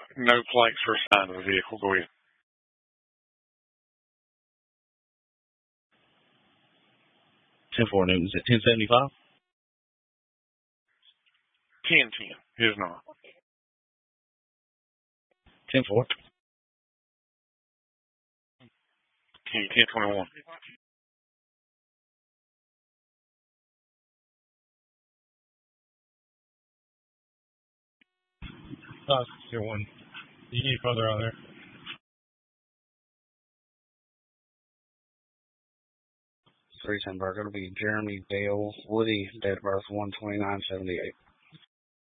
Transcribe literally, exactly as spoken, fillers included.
No plates for assigned to the vehicle. Go ahead. ten four Newton's at ten seventy-five. ten ten is not. ten four. ten twenty-one. Uh, your one. You need further on there. three ten Burger. It'll be Jeremy Dale Woody, date of birth one twenty-nine seventy-eight.